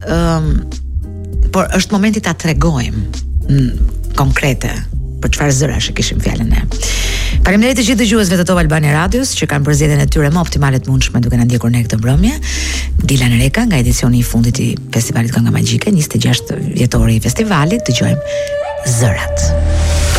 por është momenti ta tregojmë konkrete për çfarë zërash e kishim fjalën e. Faleminderit të gjithë dëgjuesve të Top Albania Radios që kanë përzgjedhjen e tyre më optimale të mundshme duke na ndjekur ne këtë mbrëmje. Dilan Reka nga edicioni i fundit i Festivalit Kënga Magjike, 26 vjetori i festivalit, dëgjojmë Zërat.